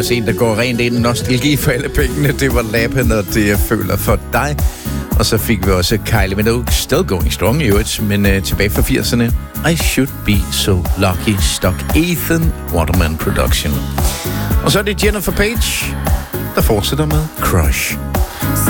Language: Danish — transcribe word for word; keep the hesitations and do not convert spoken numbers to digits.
også en, der går rent ind. Nostalgi for alle pengene. Det var Lappen, og det jeg føler for dig. Og så fik vi også Kylie Minogue, still going strong i øvrigt, men uh, tilbage fra firserne. I Should Be So Lucky, Stock Ethan Waterman Production. Og så er det Jennifer Page, der fortsætter med Crush.